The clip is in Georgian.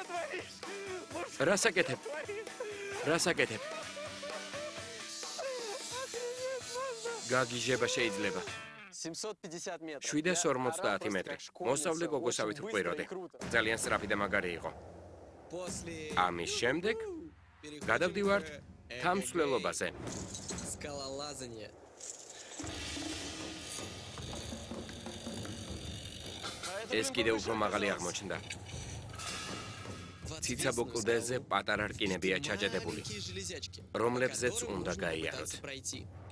რასაკეთებ? რასაკეთებ? გაგიჟება შეიძლება. 750 მეტრ. 750 მეტრი. მოსავლე გოგოსავით ვყვიროდი. ძალიან სწრაფი და მაგარი იყო. ამის შემდეგ გადავდივართ თამსვლელობაზე. Скалолазание. ეს კიდევ უფრო მაღალი აღმოჩნდა. ციცაბო კლდეზე პატარა რკინებია ჩაჭედებული, რომლებზეც უნდა გაიაროთ.